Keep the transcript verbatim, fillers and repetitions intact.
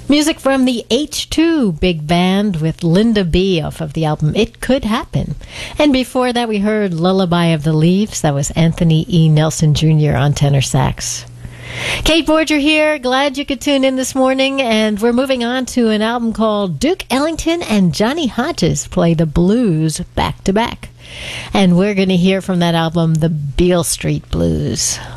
Music from the H two Big Band with Linda B off of the album It Could Happen. And before that we heard Lullaby of the Leaves. That was Anthony E. Nelson Junior on tenor sax. Kate Borger here. Glad you could tune in this morning. And we're moving on to an album called Duke Ellington and Johnny Hodges Play the Blues Back to Back. And we're going to hear from that album, The Beale Street Blues.